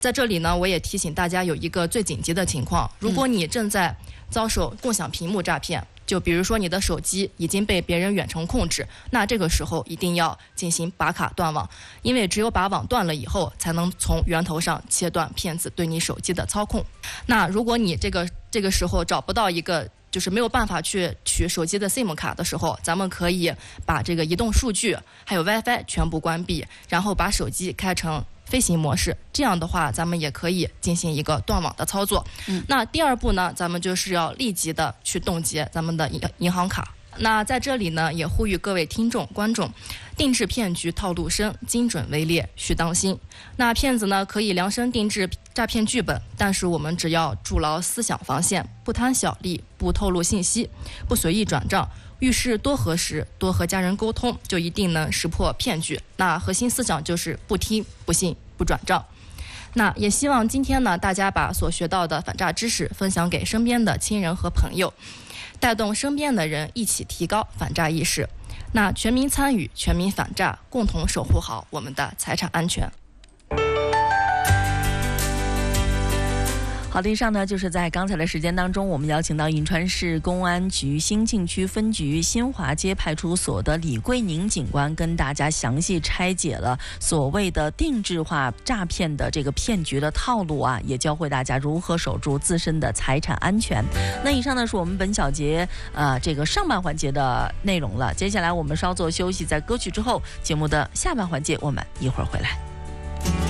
在这里呢，我也提醒大家有一个最紧急的情况，如果你正在遭受共享屏幕诈骗，就比如说你的手机已经被别人远程控制，那这个时候一定要进行拔卡断网，因为只有把网断了以后，才能从源头上切断骗子对你手机的操控。那如果你这个时候找不到一个就是没有办法去取手机的 SIM 卡的时候，咱们可以把这个移动数据还有 WiFi 全部关闭，然后把手机开成飞行模式，这样的话咱们也可以进行一个断网的操作。那第二步呢，咱们就是要立即的去冻结咱们的银行卡。那在这里呢，也呼吁各位听众观众，定制骗局套路深，精准围猎，需当心。那骗子呢可以量身定制诈骗剧本，但是我们只要筑牢思想防线，不贪小利，不透露信息，不随意转账，遇事多核实，多和家人沟通，就一定能识破骗局。那核心思想就是不听不信不转账。那也希望今天呢，大家把所学到的反诈知识分享给身边的亲人和朋友，带动身边的人一起提高反诈意识。那全民参与，全民反诈，共同守护好我们的财产安全。 好的，以上呢就是在刚才的时间当中，我们邀请到银川市公安局兴庆区分局新华街派出所的李桂宁警官，跟大家详细拆解了所谓的定制化诈骗的这个骗局的套路啊，也教会大家如何守住自身的财产安全。那以上呢是我们本小节这个上半环节的内容了，接下来我们稍作休息，在歌曲之后，节目的下半环节我们一会儿回来。